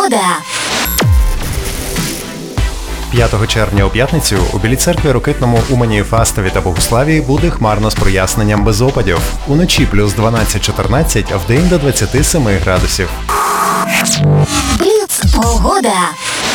погода. 5 червня у п'ятницю у Білій церкві, Рокитному, Умані, Фастові та Богуславі буде хмарно з проясненням без опадів. Уночі плюс 12-14, а вдень до 27 градусів. Бліц погода.